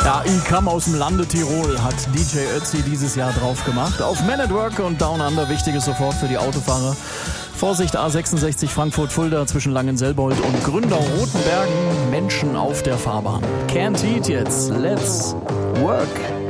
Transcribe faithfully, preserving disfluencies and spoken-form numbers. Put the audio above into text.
Ja, Income aus dem Lande Tirol hat D J Ötzi dieses Jahr drauf gemacht. Auf Man at Work und Down Under, wichtiges sofort für die Autofahrer. Vorsicht, A sechsundsechzig Frankfurt-Fulda zwischen Langenselbold und Gründau-Rotenbergen. Menschen auf der Fahrbahn. Can't Heat jetzt. Let's Work.